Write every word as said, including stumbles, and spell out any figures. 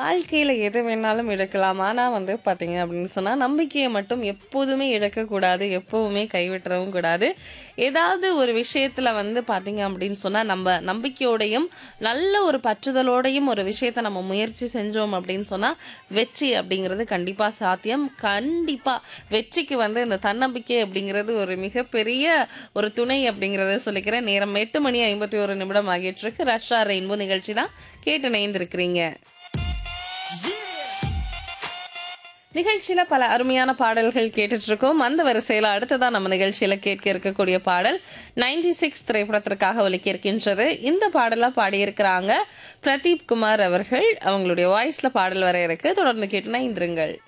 வாழ்க்கையில எது வேணாலும் இழக்கலாம். ஆனா வந்து பார்த்தீங்க அப்படின்னு சொன்னா, நம்பிக்கைய மட்டும் எப்போதுமே இழக்கக்கூடாது. எப்பவுமே கைவிட்டுறவும் கூடாது. ஏதாவது ஒரு விஷயத்துல வந்து பார்த்தீங்க அப்படின்னு சொன்னா, நம்ப நம்பிக்கையோடையும், நல்ல ஒரு பற்றுதலோடையும் ஒரு விஷயத்த நம்ம முயற்சி செஞ்சோம் அப்படின்னு சொன்னா, வெற்றி அப்படிங்கிறது கண்டிப்பா சாத்தியம். கண்டிப்பா வெற்றிக்கு வந்து இந்த தன்னம்பிக்கை அப்படிங்கிறது ஒரு மிகப்பெரிய ஒரு துணை அப்படிங்கிறத சொல்லிக்கிறேன். நேரம் எட்டு மணி ஐம்பத்தி ஒன்று நிமிடம் ஆகிட்டிருக்கு. ரஷ்ஷா ரெயின்போ நிகழ்ச்சி தான் கேட்டு இணைந்திருக்கிறீங்க. நிகழ்ச்சியில பல அருமையான பாடல்கள் கேட்டுட்டு இருக்கோம். அந்த வரிசையில அடுத்ததான் நம்ம நிகழ்ச்சியில கேட்க இருக்கக்கூடிய பாடல் நைன்டி சிக்ஸ் திரைப்படத்திற்காக ஒலிக்க இருக்கின்றது. இந்த பாடலா பாடியிருக்கிறாங்க பிரதீப் குமார் அவர்கள். அவங்களுடைய வாய்ஸ்ல பாடல் வர இருக்கு. தொடர்ந்து கேட்டு இணைந்திருங்கள்.